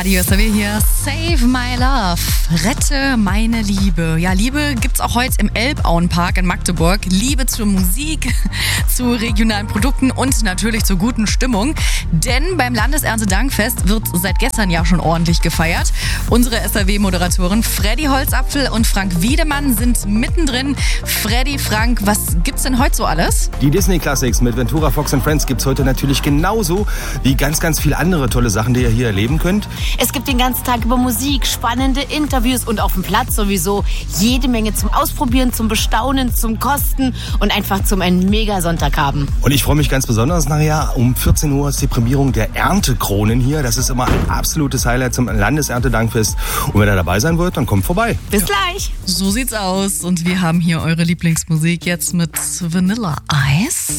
Radio SAW hier, Save My Love, rette meine Liebe. Ja, Liebe gibt's auch heute im Elbauenpark in Magdeburg. Liebe zur Musik, zu regionalen Produkten und natürlich zur guten Stimmung. Denn beim Landeserntedankfest wird seit gestern ja schon ordentlich gefeiert. Unsere SAW-Moderatoren Freddy Holzapfel und Frank Wiedemann sind mittendrin. Freddy, Frank, was gibt's denn heute so alles? Die Disney-Classics mit Ventura, Fox and Friends gibt's heute natürlich genauso wie ganz viele andere tolle Sachen, die ihr hier erleben könnt. Es gibt den ganzen Tag über Musik, spannende Interviews und auf dem Platz sowieso jede Menge zum Ausprobieren, zum Bestaunen, zum Kosten und einfach zum einen Mega-Sonntag haben. Und ich freue mich ganz besonders nachher. Um 14 Uhr ist die Prämierung der Erntekronen hier. Das ist immer ein absolutes Highlight zum Landeserntedankfest. Und wenn ihr dabei sein wollt, dann kommt vorbei. Bis gleich. So sieht's aus. Und wir haben hier eure Lieblingsmusik jetzt mit Vanilla Ice.